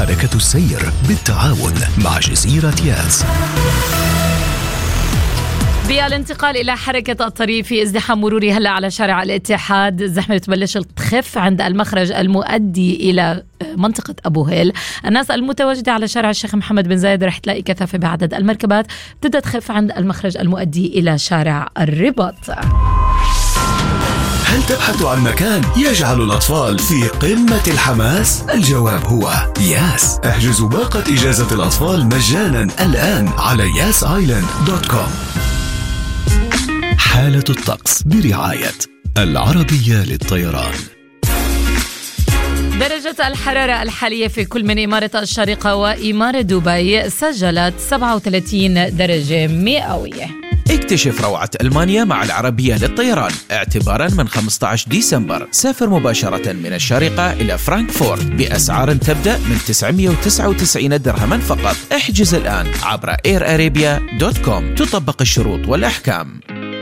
حركة السير بالتعاون مع جزيرة ياس. بالانتقال إلى حركة الطريق في ازدحام مروري هلأ على شارع الاتحاد، الزحمة تبلش تخف عند المخرج المؤدي إلى منطقة أبو هيل. الناس المتواجدة على شارع الشيخ محمد بن زايد رح تلاقي كثافة بعدد المركبات تبدأ تخف عند المخرج المؤدي إلى شارع الرباط. هل تبحث عن مكان يجعل الأطفال في قمة الحماس؟ الجواب هو ياس. احجزوا باقة إجازة الأطفال مجانا الآن على yasisland.com. حالة الطقس برعاية العربية للطيران. درجة الحرارة الحالية في كل من إمارة الشارقة وإمارة دبي سجلت 37 درجة مئوية. اكتشف روعة ألمانيا مع العربية للطيران اعتبارا من 15 ديسمبر. سافر مباشرة من الشارقة إلى فرانكفورت بأسعار تبدأ من 999 درهما فقط. احجز الآن عبر airarabia.com. تطبق الشروط والأحكام.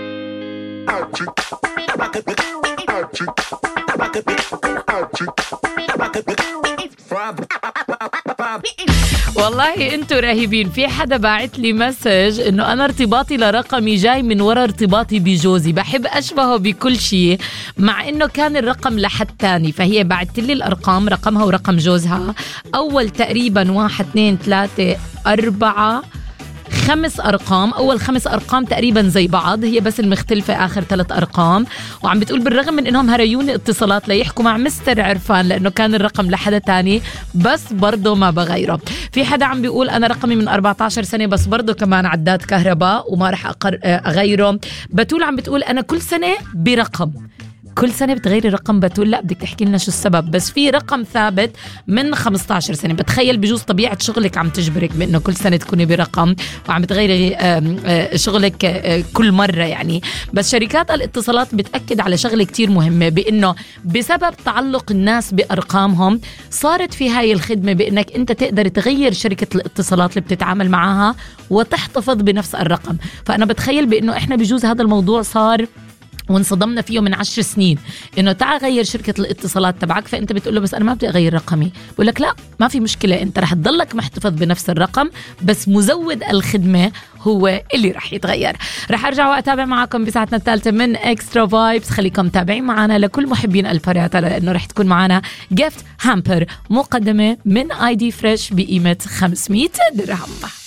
والله انتو رهيبين. في حدا باعت لي مسج انه انا ارتباطي لرقمي جاي من وراء ارتباطي بجوزي، بحب اشبهه بكل شيء مع انه كان الرقم لحد تاني. فهي بعت لي الارقام، رقمها ورقم جوزها، اول تقريبا 1 2 3 4 5 أرقام. أول 5 أرقام تقريبا زي بعض، هي بس المختلفة آخر 3 أرقام. وعم بتقول بالرغم من إنهم هريوني اتصالات ليحكوا مع مستر عرفان لأنه كان الرقم لحدا تاني، بس برضو ما بغيره. في حدا عم بيقول أنا رقمي من 14 سنة بس برضو كمان عداد كهرباء وما رح أغيره. بتقول عم بتقول أنا كل سنة برقم، كل سنة بتغيري رقم. بتقول لا بدك تحكي لنا شو السبب، بس في رقم ثابت من 15 سنة. بتخيل بجوز طبيعة شغلك عم تجبرك بأنه كل سنة تكوني برقم وعم بتغيري شغلك كل مرة يعني. بس شركات الاتصالات بتأكد على شغلة كتير مهمة، بأنه بسبب تعلق الناس بأرقامهم صارت في هاي الخدمة بأنك أنت تقدر تغير شركة الاتصالات اللي بتتعامل معها وتحتفظ بنفس الرقم. فأنا بتخيل بأنه إحنا بجوز هذا الموضوع صار وانصدمنا فيه من 10 سنين، انه تعال غير شركة الاتصالات تبعك. فانت بتقول له بس انا ما بدي اغير رقمي، بقول لك لا ما في مشكلة، انت رح تضلك محتفظ بنفس الرقم بس مزود الخدمة هو اللي رح يتغير. رح ارجع واتابع معكم بساعتنا الثالثة من اكسترا فايبس. خليكم تابعين معنا لكل محبين الفريات لانه رح تكون معنا جيفت هامبر مقدمة من اي دي فريش بقيمة 500 درهم.